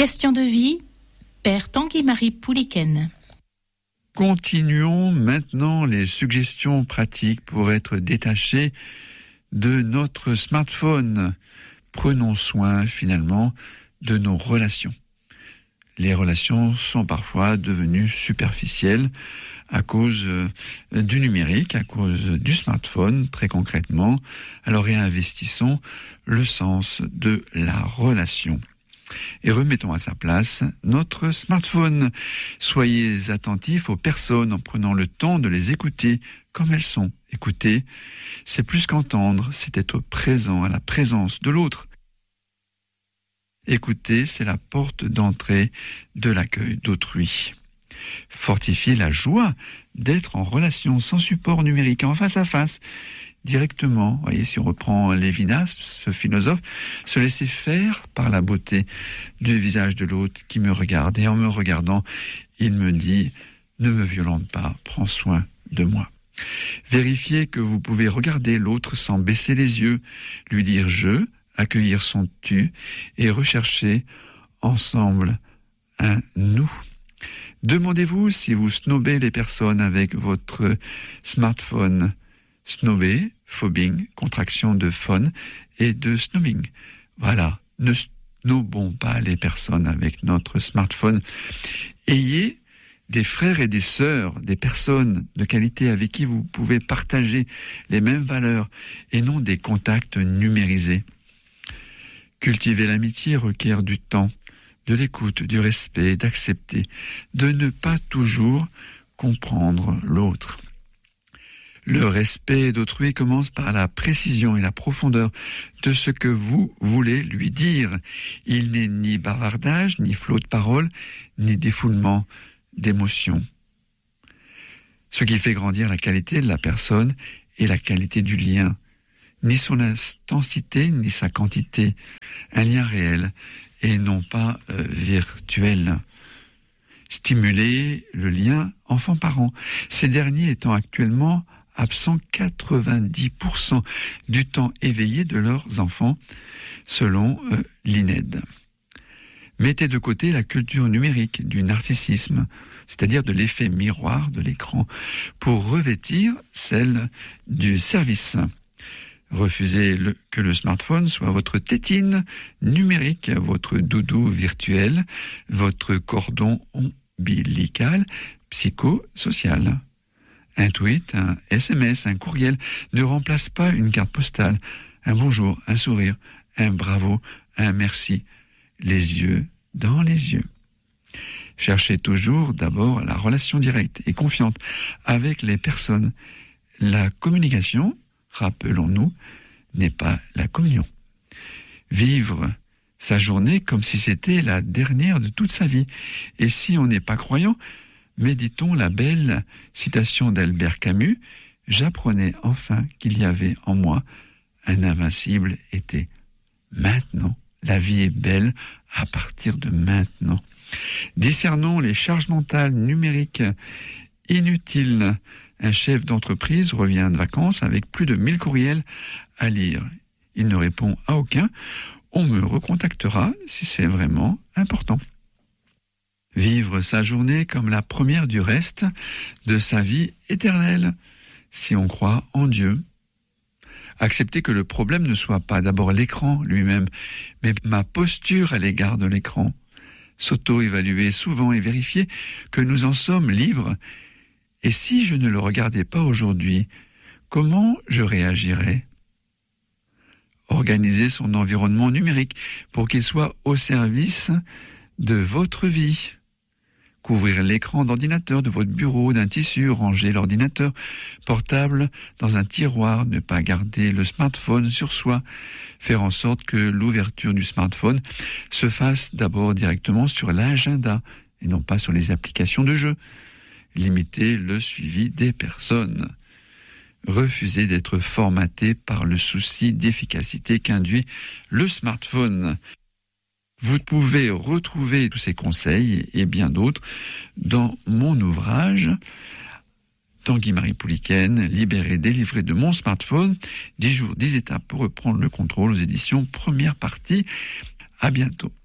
Question de vie, Père Tanguy-Marie Pouliken. Continuons maintenant les suggestions pratiques pour être détachés de notre smartphone. Prenons soin finalement de nos relations. Les relations sont parfois devenues superficielles à cause du numérique, à cause du smartphone, très concrètement. Alors réinvestissons le sens de la relation. Et remettons à sa place notre smartphone. Soyez attentifs aux personnes en prenant le temps de les écouter comme elles sont. Écouter, c'est plus qu'entendre, c'est être présent à la présence de l'autre. Écouter, c'est la porte d'entrée de l'accueil d'autrui. Fortifier la joie d'être en relation sans support numérique, en face à face, directement. Vous voyez, si on reprend Lévinas, ce philosophe, se laisser faire par la beauté du visage de l'autre qui me regarde. Et en me regardant, il me dit « Ne me violente pas, prends soin de moi ». Vérifiez que vous pouvez regarder l'autre sans baisser les yeux, lui dire « je », accueillir son « tu » et rechercher ensemble un « nous ». Demandez-vous si vous snobez les personnes avec votre smartphone. Snobber, phobbing, contraction de phone et de snobbing. Voilà, ne snobons pas les personnes avec notre smartphone. Ayez des frères et des sœurs, des personnes de qualité avec qui vous pouvez partager les mêmes valeurs et non des contacts numérisés. Cultiver l'amitié requiert du temps, de l'écoute, du respect, d'accepter, de ne pas toujours comprendre l'autre. Le respect d'autrui commence par la précision et la profondeur de ce que vous voulez lui dire. Il n'est ni bavardage, ni flot de paroles, ni défoulement d'émotions. Ce qui fait grandir la qualité de la personne et la qualité du lien. Ni son intensité, ni sa quantité. Un lien réel et non pas virtuel. Stimuler le lien enfant-parent. Ces derniers étant actuellement absents 90% du temps éveillé de leurs enfants, selon l'INED. Mettez de côté la culture numérique du narcissisme, c'est-à-dire de l'effet miroir de l'écran, pour revêtir celle du service. Refusez que le smartphone soit votre tétine numérique, votre doudou virtuel, votre cordon ombilical psychosocial. Un tweet, un SMS, un courriel ne remplace pas une carte postale, un bonjour, un sourire, un bravo, un merci, les yeux dans les yeux. Cherchez toujours d'abord la relation directe et confiante avec les personnes. La communication, rappelons-nous, n'est pas la communion. Vivre sa journée comme si c'était la dernière de toute sa vie. Et si on n'est pas croyant, méditons la belle citation d'Albert Camus. J'apprenais enfin qu'il y avait en moi un invincible été. Maintenant, la vie est belle à partir de maintenant. Discernons les charges mentales numériques inutiles. Un chef d'entreprise revient de vacances avec plus de 1000 courriels à lire. Il ne répond à aucun. On me recontactera si c'est vraiment important. Vivre sa journée comme la première du reste de sa vie éternelle, si on croit en Dieu. Accepter que le problème ne soit pas d'abord l'écran lui-même, mais ma posture à l'égard de l'écran. S'auto-évaluer souvent et vérifier que nous en sommes libres. Et si je ne le regardais pas aujourd'hui, comment je réagirais ? Organiser son environnement numérique pour qu'il soit au service de votre vie. Couvrir l'écran d'ordinateur de votre bureau d'un tissu, ranger l'ordinateur portable dans un tiroir, ne pas garder le smartphone sur soi, faire en sorte que l'ouverture du smartphone se fasse d'abord directement sur l'agenda et non pas sur les applications de jeu. Limiter le suivi des personnes. Refuser d'être formaté par le souci d'efficacité qu'induit le smartphone. Vous pouvez retrouver tous ces conseils et bien d'autres dans mon ouvrage Tanguy-Marie Pouliken, libéré, délivré de mon smartphone, 10 jours, 10 étapes pour reprendre le contrôle aux éditions première partie. À bientôt.